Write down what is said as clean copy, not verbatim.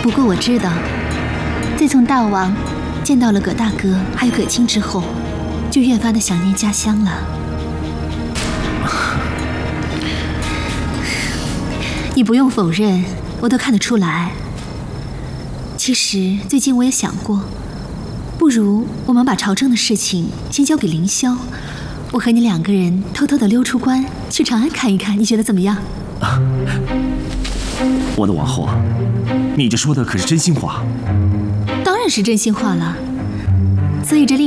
不过我知道，自从大王见到了葛大哥还有葛青之后，就越发的想念家乡了。你不用否认，我都看得出来。其实最近我也想过，不如我们把朝政的事情先交给凌霄，我和你2个人偷偷的溜出关，去长安看一看，你觉得怎么样？ 我的王后，你这说的可是真心话？ 当然是真心话了。所以这